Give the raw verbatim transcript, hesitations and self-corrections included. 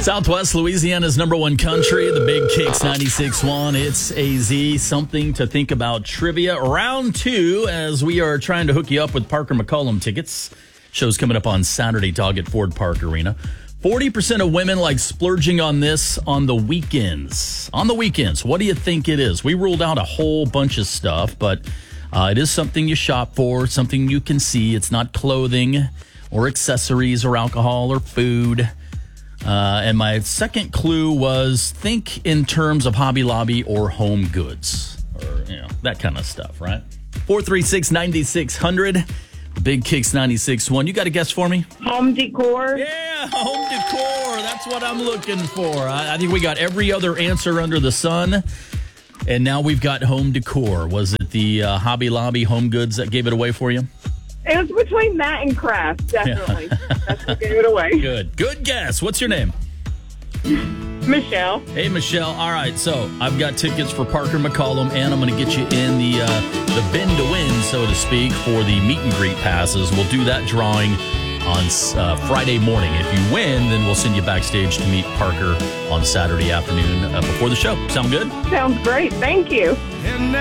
Southwest Louisiana's number one country, the Big Kicks ninety-six point one. It's A Z, something to think about trivia. Round two, as we are trying to hook you up with Parker McCollum tickets. Show's coming up on Saturday, dog, at Ford Park Arena. forty percent of women like splurging on this on the weekends. On the weekends, what do you think it is? We ruled out a whole bunch of stuff, but uh, it is something you shop for, something you can see. It's not clothing or accessories or alcohol or food. Uh, and my second clue was think in terms of Hobby Lobby or home goods or, you know, that kind of stuff, right? four three six, nine six zero zero. Big Kicks ninety-six point one. You got a guess for me? Home decor. Yeah, home decor. That's what I'm looking for. I, I think we got every other answer under the sun. And now we've got home decor. Was it the uh, Hobby Lobby home goods that gave it away for you? It was between that and craft, definitely. Yeah. That's what gave it away. Good. Good guess. What's your name? Michelle. Hey, Michelle. All right, so I've got tickets for Parker McCollum, and I'm going to get you in the uh, the bend to win, so to speak, for the meet and greet passes. We'll do that drawing on uh, Friday morning. If you win, then we'll send you backstage to meet Parker on Saturday afternoon uh, before the show. Sound good? Sounds great. Thank you.